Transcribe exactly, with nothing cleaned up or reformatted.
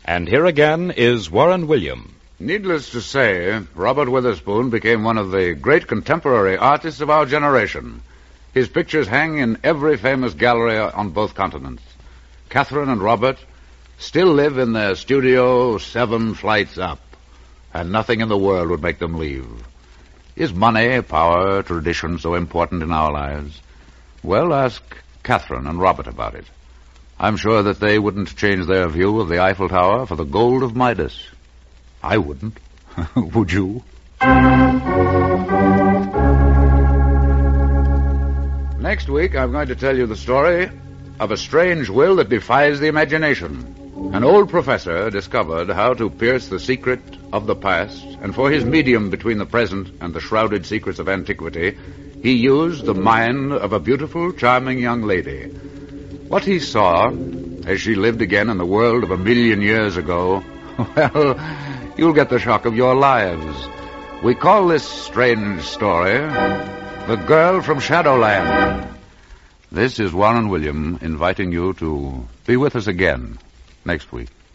And here again is Warren William. Needless to say, Robert Witherspoon became one of the great contemporary artists of our generation. His pictures hang in every famous gallery on both continents. Catherine and Robert still live in their studio seven flights up, and nothing in the world would make them leave. Is money, power, tradition so important in our lives? Well, ask Catherine and Robert about it. I'm sure that they wouldn't change their view of the Eiffel Tower for the gold of Midas. I wouldn't. Would you? Next week, I'm going to tell you the story of a strange will that defies the imagination. An old professor discovered how to pierce the secret of the past, and for his medium between the present and the shrouded secrets of antiquity, he used the mind of a beautiful, charming young lady. What he saw, as she lived again in the world of a million years ago, well, you'll get the shock of your lives. We call this strange story The Girl from Shadowland. This is Warren William inviting you to be with us again next week.